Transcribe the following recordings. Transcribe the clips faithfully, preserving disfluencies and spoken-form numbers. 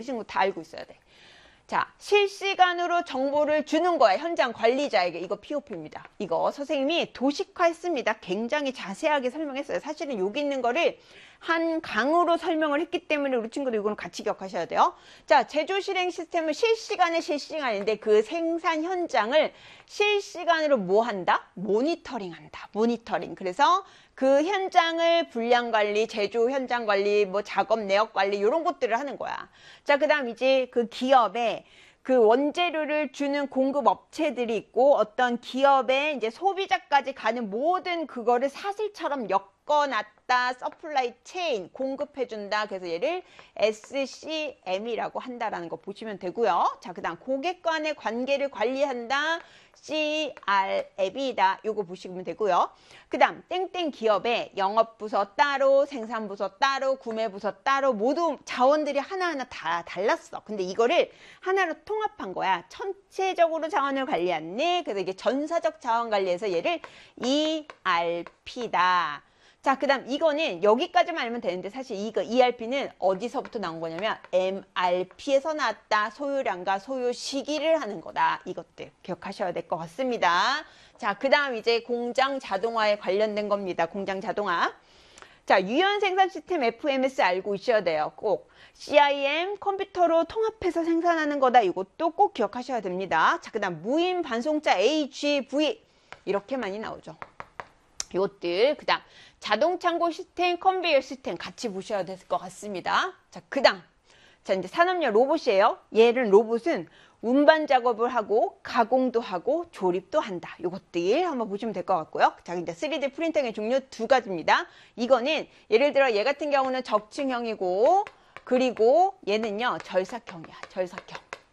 친구 다 알고 있어야 돼. 자, 실시간으로 정보를 주는 거야. 현장 관리자에게. 이거 피오피입니다. 이거 선생님이 도식화했습니다. 굉장히 자세하게 설명했어요. 사실은 여기 있는 거를 한 강으로 설명을 했기 때문에 우리 친구들 이거는 같이 기억하셔야 돼요. 자, 제조 실행 시스템은 실시간에 실시간인데 그 생산 현장을 실시간으로 뭐 한다? 모니터링 한다. 모니터링. 그래서 그 현장을 분량 관리, 제조 현장 관리, 뭐 작업 내역 관리 이런 것들을 하는 거야. 자, 그다음 이제 그 기업에 그 원재료를 주는 공급 업체들이 있고 어떤 기업의 이제 소비자까지 가는 모든 그거를 사슬처럼 엮어놨다. 서플라이 체인 공급해준다. 그래서 얘를 에스씨엠이라고 한다라는 거 보시면 되고요. 자, 그다음 고객 간의 관계를 관리한다. 씨알엠이다. 요거 보시면 되고요. 그 다음 땡땡 기업의 영업부서 따로, 생산부서 따로, 구매부서 따로 모두 자원들이 하나하나 다 달랐어. 근데 이거를 하나로 통합한 거야. 전체적으로 자원을 관리하네. 그래서 이게 전사적 자원 관리에서 얘를 이알피다. 자, 그 다음 이거는 여기까지만 알면 되는데 사실 이거 이알피는 어디서부터 나온 거냐면 엠알피에서 나왔다. 소요량과 소요 시기를 하는 거다. 이것들 기억하셔야 될 것 같습니다. 자, 그 다음 이제 공장 자동화에 관련된 겁니다. 공장 자동화. 자, 유연 생산 시스템 에프엠에스 알고 있어야 돼요. 꼭 씨아이엠 컴퓨터로 통합해서 생산하는 거다. 이것도 꼭 기억하셔야 됩니다. 자, 그 다음 무인 반송자 에이치브이 이렇게 많이 나오죠. 이것들. 그 다음 자동창고 시스템, 컨베이어 시스템 같이 보셔야 될 것 같습니다. 자, 그 다음. 자, 이제 산업용 로봇이에요. 얘는 로봇은 운반 작업을 하고 가공도 하고 조립도 한다. 이것들 한번 보시면 될 것 같고요. 자, 이제 쓰리디 프린팅의 종류 두 가지입니다. 이거는 예를 들어 얘 같은 경우는 적층형이고 그리고 얘는요 절삭형이야. 절삭형.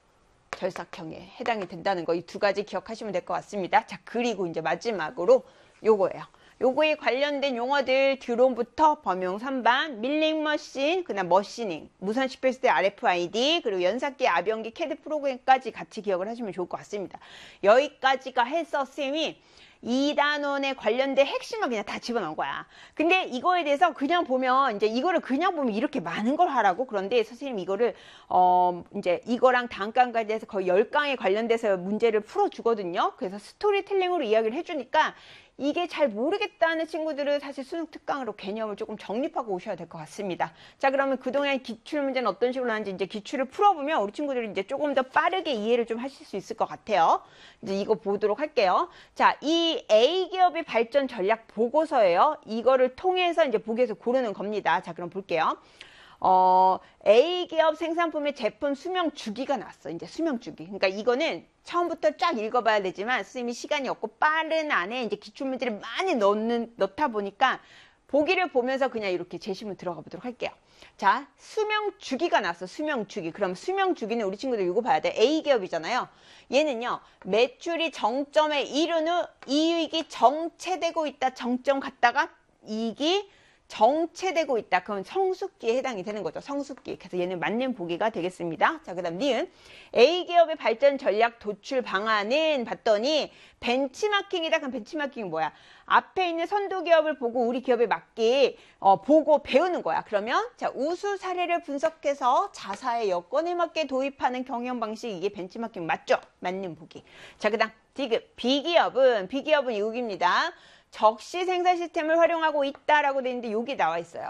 절삭형에 해당이 된다는 거 이 두 가지 기억하시면 될 것 같습니다. 자, 그리고 이제 마지막으로 요거예요. 요거에 관련된 용어들 드론부터 범용 선반, 밀링 머신, 그다음 머시닝, 무선 씨피에스 대 알에프아이디, 그리고 연삭기, 아비연기, 캐드 프로그램까지 같이 기억을 하시면 좋을 것 같습니다. 여기까지가 해서 쌤이 이 단원에 관련된 핵심을 그냥 다 집어넣은 거야. 근데 이거에 대해서 그냥 보면 이제 이거를 그냥 보면 이렇게 많은 걸 하라고. 그런데 선생님 이거를 어 이제 이거랑 다음 강까지 해서 거의 열 강에 관련돼서 문제를 풀어주거든요. 그래서 스토리텔링으로 이야기를 해주니까 이게 잘 모르겠다는 친구들은 사실 수능 특강으로 개념을 조금 정립하고 오셔야 될 것 같습니다. 자, 그러면 그동안 기출 문제는 어떤 식으로 하는지 이제 기출을 풀어보면 우리 친구들이 이제 조금 더 빠르게 이해를 좀 하실 수 있을 것 같아요. 이제 이거 보도록 할게요. 자, 이 A기업의 발전 전략 보고서예요. 이거를 통해서 이제 보기에서 고르는 겁니다. 자, 그럼 볼게요. 어, A기업 생산품의 제품 수명 주기가 나왔어. 이제 수명 주기. 그러니까 이거는 처음부터 쫙 읽어봐야 되지만 선생님이 시간이 없고 빠른 안에 이제 기출문제를 많이 넣는, 넣다 보니까 보기를 보면서 그냥 이렇게 제시문 들어가 보도록 할게요. 자, 수명 주기가 나왔어. 수명 주기. 그럼 수명 주기는 우리 친구들 이거 봐야 돼. A기업이잖아요. 얘는요. 매출이 정점에 이른 후 이익이 정체되고 있다. 정점 갔다가 이익이 정체되고 있다. 그럼 성숙기에 해당이 되는 거죠. 성숙기. 그래서 얘는 맞는 보기가 되겠습니다. 자, 그 다음 니은 A기업의 발전 전략 도출 방안은 봤더니 벤치마킹이다. 그럼 벤치마킹이 뭐야? 앞에 있는 선도 기업을 보고 우리 기업에 맞게 어, 보고 배우는 거야. 그러면 자, 우수 사례를 분석해서 자사의 여건에 맞게 도입하는 경영 방식, 이게 벤치마킹 맞죠? 맞는 보기. 자, 그 다음 디귿 B기업은 B기업은 여기입니다. 적시 생산 시스템을 활용하고 있다라고 되어 있는데 여기 나와 있어요.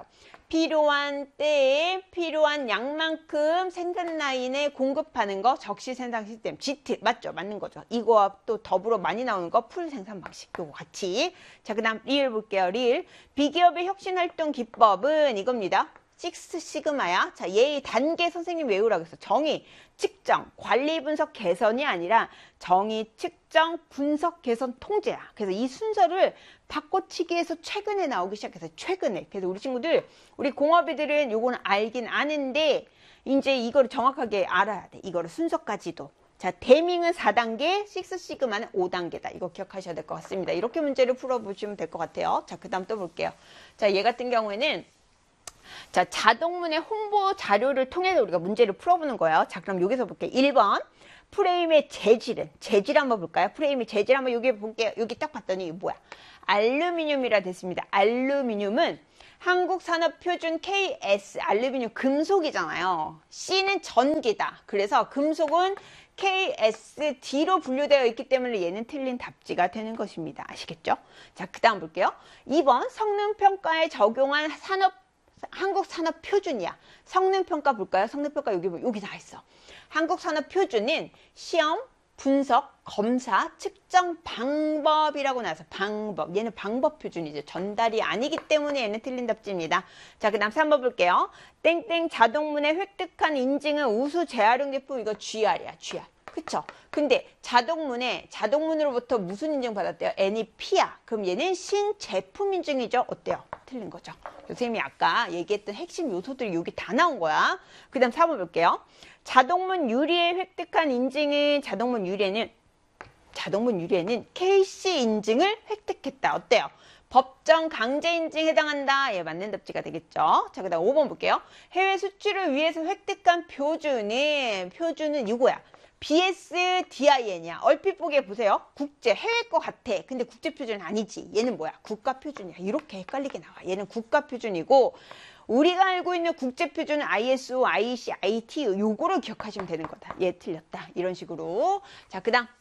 필요한 때에 필요한 양만큼 생산 라인에 공급하는 거 적시 생산 시스템 지티 맞죠? 맞는 거죠. 이거와 또 더불어 많이 나오는 거 풀 생산 방식 요거 같이. 자, 그 다음 리을 볼게요. 리을 비기업의 혁신 활동 기법은 이겁니다. 식스 시그마야. 자, 얘의 단계 선생님 외우라고 했어. 정의, 측정, 관리 분석 개선이 아니라 정의, 측정, 분석 개선 통제야. 그래서 이 순서를 바꿔치기해서 최근에 나오기 시작해서 최근에. 그래서 우리 친구들, 우리 공업이들은 요거는 알긴 아는데 이제 이거를 정확하게 알아야 돼. 이거를 순서까지도. 자, 대밍은 사 단계, 식스 시그마는 오 단계다. 이거 기억하셔야 될 것 같습니다. 이렇게 문제를 풀어보시면 될 것 같아요. 자, 그 다음 또 볼게요. 자, 얘 같은 경우에는 자, 자동문의 홍보 자료를 통해서 우리가 문제를 풀어보는 거예요. 자, 그럼 여기서 볼게요. 일 번 프레임의 재질은 재질 한번 볼까요? 프레임의 재질 한번 여기 볼게요. 여기 딱 봤더니 뭐야? 알루미늄이라 됐습니다. 알루미늄은 한국산업표준 케이에스, 알루미늄 금속이잖아요. C는 전기다. 그래서 금속은 케이에스디로 분류되어 있기 때문에 얘는 틀린 답지가 되는 것입니다. 아시겠죠? 자, 그 다음 볼게요. 이 번 성능평가에 적용한 산업, 한국산업표준이야. 성능평가 볼까요? 성능평가 여기, 여기 다 있어. 한국산업표준은 시험, 분석, 검사, 측정 방법이라고 나와서 방법. 얘는 방법 표준이죠. 전달이 아니기 때문에 얘는 틀린 답지입니다. 자, 그 다음 삼 번 볼게요. 땡땡 자동문의 획득한 인증은 우수 재활용 제품. 이거 지알이야. 지알. 그쵸? 근데 자동문에, 자동문으로부터 무슨 인증 받았대요? 엔이피야. 그럼 얘는 신제품 인증이죠? 어때요? 틀린 거죠. 선생님이 아까 얘기했던 핵심 요소들이 여기 다 나온 거야. 그 다음 사 번 볼게요. 자동문 유리에 획득한 인증은, 자동문 유리에는, 자동문 유리에는 케이씨 인증을 획득했다. 어때요? 법정 강제 인증에 해당한다. 예, 맞는 답지가 되겠죠. 자, 그 다음 오 번 볼게요. 해외 수출을 위해서 획득한 표준은, 표준은 이거야. 비에스디아이엔이야. 얼핏 보기에 보세요. 국제, 해외 거 같아. 근데 국제 표준은 아니지. 얘는 뭐야? 국가 표준이야. 이렇게 헷갈리게 나와. 얘는 국가 표준이고, 우리가 알고 있는 국제 표준은 아이에스오, 아이이씨, 아이티유 요거를 기억하시면 되는 거다. 얘 틀렸다. 이런 식으로. 자, 그 다음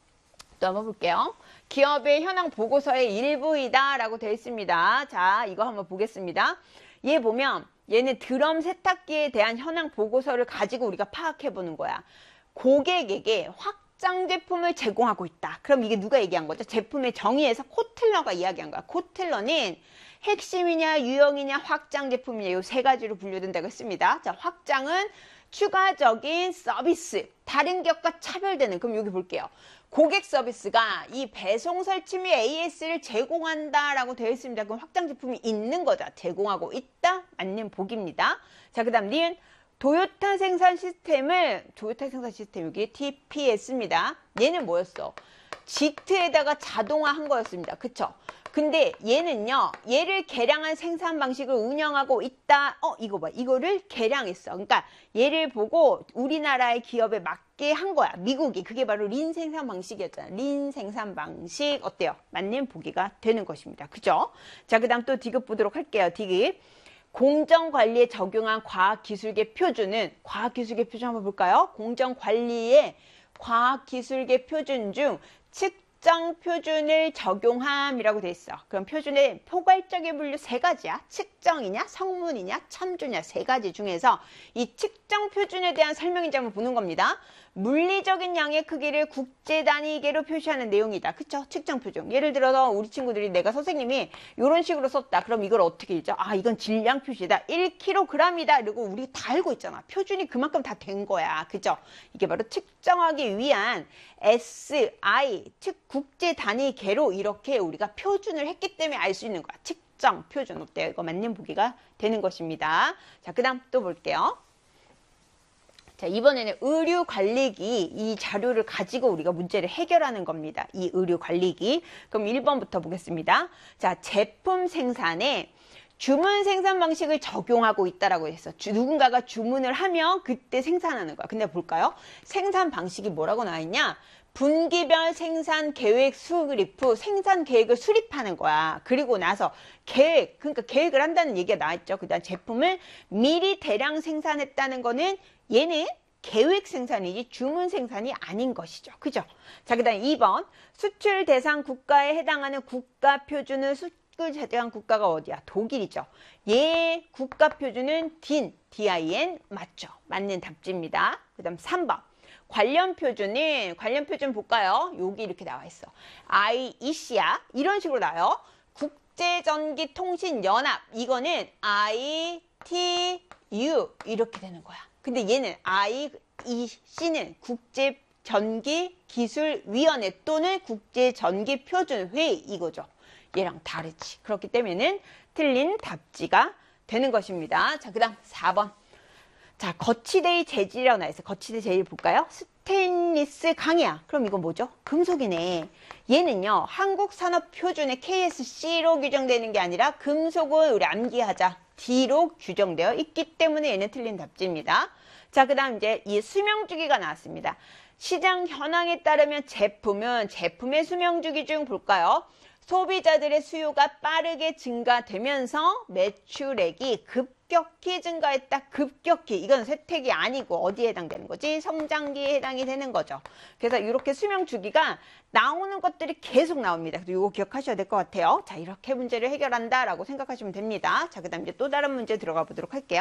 또 한번 볼게요. 기업의 현황 보고서의 일부이다 라고 되어 있습니다. 자, 이거 한번 보겠습니다. 얘 보면 얘는 드럼 세탁기에 대한 현황 보고서를 가지고 우리가 파악해 보는 거야. 고객에게 확장 제품을 제공하고 있다. 그럼 이게 누가 얘기한 거죠? 제품의 정의에서 코틀러가 이야기한 거야. 코틀러는 핵심이냐, 유형이냐, 확장 제품이냐, 요 세 가지로 분류된다고 했습니다. 자, 확장은 추가적인 서비스, 다른 기업과 차별되는. 그럼 여기 볼게요. 고객 서비스가 이 배송 설치 및 에이에스를 제공한다라고 되어 있습니다. 그럼 확장 제품이 있는 거죠. 제공하고 있다, 맞는 복입니다. 자, 그 다음 니은 도요타 생산 시스템을, 도요타 생산 시스템 여기 티피에스입니다. 얘는 뭐였어? 지트에다가 자동화한 거였습니다. 그쵸? 근데 얘는요, 얘를 개량한 생산 방식을 운영하고 있다. 어, 이거 봐. 이거를 개량했어. 그러니까 얘를 보고 우리나라의 기업에 맞게 한 거야. 미국이. 그게 바로 린 생산 방식이었잖아. 린 생산 방식. 어때요? 맞는 보기가 되는 것입니다. 그죠? 자, 그 다음 또 디귿 보도록 할게요. 디귿. 공정관리에 적용한 과학기술계 표준은, 과학기술계 표준 한번 볼까요? 공정관리에 과학기술계 표준 중 측정 표준을 적용함이라고 돼 있어. 그럼 표준의 포괄적인 분류 세 가지야. 측정이냐, 성문이냐, 참조냐 세 가지 중에서 이 측정 표준에 대한 설명인지 한번 보는 겁니다. 물리적인 양의 크기를 국제 단위계로 표시하는 내용이다. 그쵸? 측정 표준. 예를 들어서 우리 친구들이 내가 선생님이 이런 식으로 썼다. 그럼 이걸 어떻게 읽죠? 아, 이건 질량 표시다. 일 킬로그램이다. 이러고 우리 다 알고 있잖아. 표준이 그만큼 다 된 거야. 그죠? 이게 바로 측정하기 위한 에스아이, 즉 국제 단위계로 이렇게 우리가 표준을 했기 때문에 알 수 있는 거야. 측정 표준. 어때요? 이거 맞는 보기가 되는 것입니다. 자, 그 다음 또 볼게요. 자, 이번에는 의류관리기, 이 자료를 가지고 우리가 문제를 해결하는 겁니다. 이 의류관리기. 그럼 일 번부터 보겠습니다. 자, 제품 생산에 주문 생산 방식을 적용하고 있다라고 했어. 주, 누군가가 주문을 하면 그때 생산하는 거야. 근데 볼까요? 생산 방식이 뭐라고 나와 있냐? 분기별 생산 계획 수립 후 생산 계획을 수립하는 거야. 그리고 나서 계획, 그러니까 계획을 한다는 얘기가 나왔죠. 그 다음 제품을 미리 대량 생산했다는 거는 얘는 계획 생산이지 주문 생산이 아닌 것이죠. 그죠? 자, 그 다음 이 번. 수출 대상 국가에 해당하는 국가 표준은 수출 대상 국가가 어디야? 독일이죠. 얘 국가 표준은 딘, 디아이엔 맞죠? 맞는 답지입니다. 그 다음 삼 번. 관련 표준은, 관련 표준 볼까요? 여기 이렇게 나와 있어. 아이이씨야. 이런 식으로 나와요. 국제전기통신연합. 이거는 아이티유. 이렇게 되는 거야. 근데 얘는 아이이씨는 국제전기기술위원회 또는 국제전기표준회의 이거죠. 얘랑 다르지. 그렇기 때문에는 틀린 답지가 되는 것입니다. 자, 그 다음 사 번. 자, 거치대의 재질이라고 나와 있어요. 거치대 재질 볼까요? 스테인리스 강이야. 그럼 이건 뭐죠? 금속이네. 얘는요, 한국산업표준의 케이에스씨로 규정되는 게 아니라 금속은 우리 암기하자. D로 규정되어 있기 때문에 얘는 틀린 답지입니다. 자, 그 다음 이제 이 수명주기가 나왔습니다. 시장 현황에 따르면 제품은 제품의 수명주기 중 볼까요? 소비자들의 수요가 빠르게 증가되면서 매출액이 급격히 증가했다. 급격히. 이건 쇠퇴기 아니고 어디에 해당되는 거지? 성장기에 해당이 되는 거죠. 그래서 이렇게 수명 주기가 나오는 것들이 계속 나옵니다. 그래서 이거 기억하셔야 될 것 같아요. 자, 이렇게 문제를 해결한다라고 생각하시면 됩니다. 자, 그 다음 이제 또 다른 문제 들어가 보도록 할게요.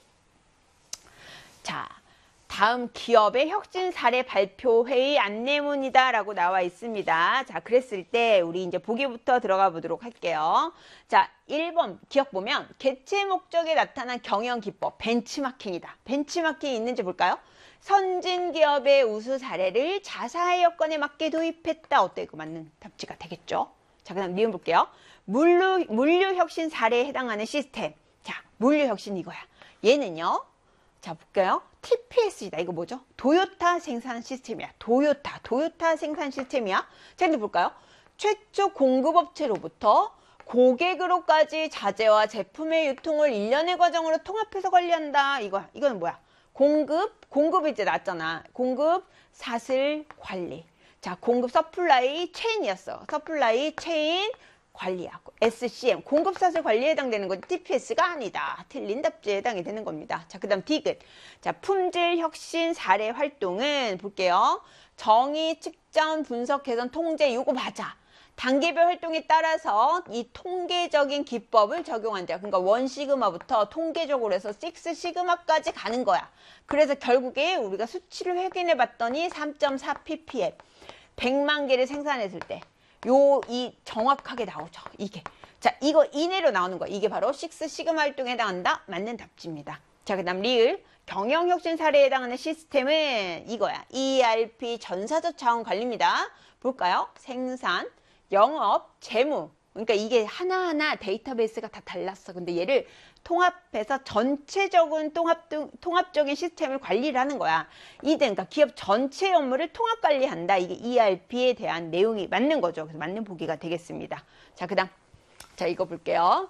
자, 다음 기업의 혁신 사례 발표 회의 안내문이다 라고 나와 있습니다. 자, 그랬을 때 우리 이제 보기부터 들어가 보도록 할게요. 자, 일 번 기억 보면 개최 목적에 나타난 경영 기법 벤치마킹이다. 벤치마킹이 있는지 볼까요? 선진 기업의 우수 사례를 자사의 여건에 맞게 도입했다. 어때? 이거 맞는 답지가 되겠죠? 자, 그 다음 니은 볼게요. 물류, 물류 혁신 사례에 해당하는 시스템. 자, 물류 혁신 이거야. 얘는요. 자, 볼까요? 티피에스이다. 이거 뭐죠? 도요타 생산 시스템이야. 도요타, 도요타 생산 시스템이야. 자, 근데 볼까요? 최초 공급업체로부터 고객으로까지 자재와 제품의 유통을 일련의 과정으로 통합해서 관리한다. 이거, 이거는 뭐야? 공급, 공급이 이제 났잖아. 공급, 사슬, 관리. 자, 공급 서플라이 체인이었어. 서플라이 체인, 관리야. 에스씨엠, 공급사슬 관리에 해당되는 건 티피에스가 아니다. 틀린 답지에 해당이 되는 겁니다. 자, 그 다음 디귿. 자, 품질 혁신 사례 활동은 볼게요. 정의, 측정, 분석, 개선, 통제, 요거 맞아. 단계별 활동에 따라서 이 통계적인 기법을 적용한다. 그러니까 원 시그마부터 통계적으로 해서 식스 시그마까지 가는 거야. 그래서 결국에 우리가 수치를 확인해 봤더니 삼 점 사 ppm. 백만 개를 생산했을 때 요, 이 정확하게 나오죠. 이게. 자, 이거 이내로 나오는 거. 이게 바로 식스 시그마 활동에 해당한다. 맞는 답지입니다. 자, 그 다음 리을. 경영혁신 사례에 해당하는 시스템은 이거야. 이알피 전사적 자원 관리입니다. 볼까요? 생산, 영업, 재무. 그러니까 이게 하나하나 데이터베이스가 다 달랐어. 근데 얘를 통합해서 전체적인 통합, 통합적인 시스템을 관리를 하는 거야. 이든 그러니까 기업 전체 업무를 통합 관리한다. 이게 이알피에 대한 내용이 맞는 거죠. 그래서 맞는 보기가 되겠습니다. 자, 그 다음. 자, 이거 볼게요.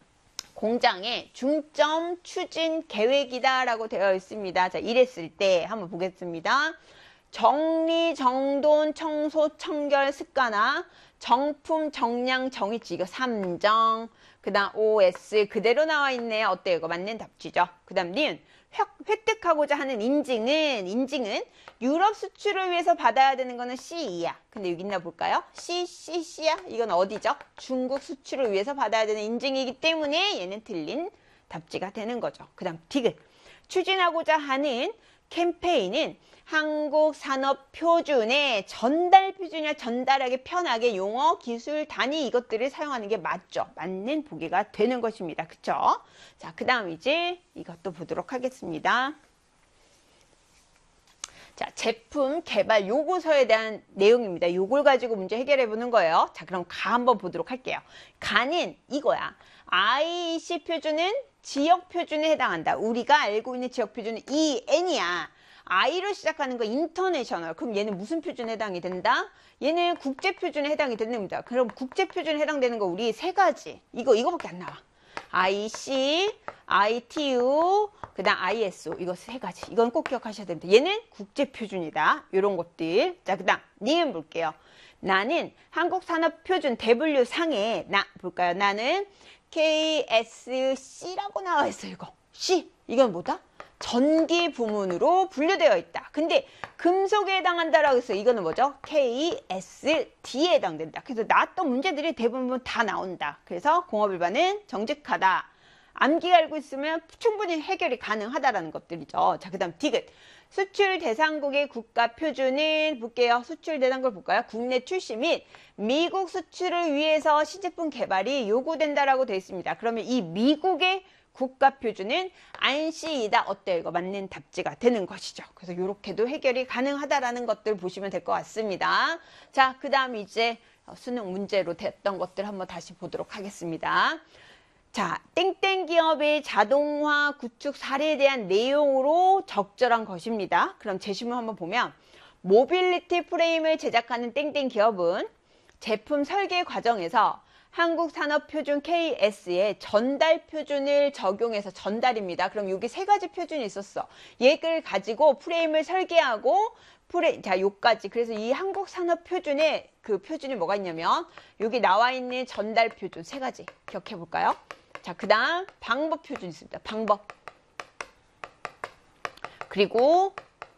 공장의 중점 추진 계획이다 라고 되어 있습니다. 자, 이랬을 때 한번 보겠습니다. 정리, 정돈, 청소, 청결, 습관화, 정품, 정량, 정의치. 이거 삼 정. 그 다음 오에스 그대로 나와 있네요. 어때요? 이거 맞는 답지죠. 그 다음 니은. 획득하고자 하는 인증은 인증은 유럽 수출을 위해서 받아야 되는 거는 씨이야. 근데 여기 있나 볼까요? C, C, C야. 이건 어디죠? 중국 수출을 위해서 받아야 되는 인증이기 때문에 얘는 틀린 답지가 되는 거죠. 그 다음 디귿. 추진하고자 하는 캠페인은 한국 산업 표준의 전달 표준이나 전달하기 편하게 용어, 기술, 단위 이것들을 사용하는 게 맞죠. 맞는 보기가 되는 것입니다. 그쵸? 자, 그 다음 이제 이것도 보도록 하겠습니다. 자, 제품 개발 요구서에 대한 내용입니다. 요걸 가지고 문제 해결해 보는 거예요. 자, 그럼 가 한번 보도록 할게요. 가는 이거야. 아이이씨 표준은 지역 표준에 해당한다. 우리가 알고 있는 지역 표준은 이엔이야. I로 시작하는 거 인터내셔널. 그럼 얘는 무슨 표준에 해당이 된다? 얘는 국제 표준에 해당이 됩니다. 그럼 국제 표준에 해당되는 거 우리 세 가지. 이거 이거밖에 안 나와. 아이씨, 아이티유, 그다음 아이에스오. 이거 세 가지. 이건 꼭 기억하셔야 됩니다. 얘는 국제 표준이다. 이런 것들. 자, 그다음 니은 볼게요. 나는 한국 산업 표준 더블유 상에 나 볼까요? 나는 케이에스씨라고 나와 있어요. 이거 C. 이건 뭐다? 전기 부문으로 분류되어 있다. 근데 금속에 해당한다라고 해서 이거는 뭐죠? 케이에스디에 해당된다. 그래서 나왔던 문제들이 대부분 다 나온다. 그래서 공업 일반은 정직하다. 암기 알고 있으면 충분히 해결이 가능하다라는 것들이죠. 자, 그 다음 디귿. 수출 대상국의 국가 표준은 볼게요. 수출 대상국을 볼까요? 국내 출시 및 미국 수출을 위해서 신제품 개발이 요구된다라고 되어 있습니다. 그러면 이 미국의 국가 표준은 안씨이다. 어때요? 이거 맞는 답지가 되는 것이죠. 그래서 이렇게도 해결이 가능하다라는 것들 보시면 될 것 같습니다. 자, 그 다음 이제 수능 문제로 됐던 것들 한번 다시 보도록 하겠습니다. 자, 땡땡 기업의 자동화 구축 사례에 대한 내용으로 적절한 것입니다. 그럼 제시문 한번 보면 모빌리티 프레임을 제작하는 땡땡 기업은 제품 설계 과정에서 한국산업표준 케이에스에 전달 표준을 적용해서 전달입니다. 그럼 여기 세 가지 표준이 있었어. 얘를 가지고 프레임을 설계하고 프레임, 자, 요까지. 그래서 이 한국산업표준에 그 표준이 뭐가 있냐면 여기 나와 있는 전달 표준 세 가지 기억해 볼까요? 자, 그 다음 방법 표준 있습니다. 방법. 그리고